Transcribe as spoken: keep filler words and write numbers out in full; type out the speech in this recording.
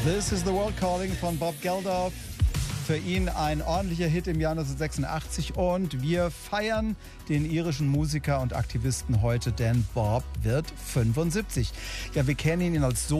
This is the World Calling von Bob Geldof. Für ihn ein ordentlicher Hit im Jahr neunzehnhundertsechsundachtzig und wir feiern den irischen Musiker und Aktivisten heute, denn Bob wird fünfundsiebzig. Ja, wir kennen ihn als so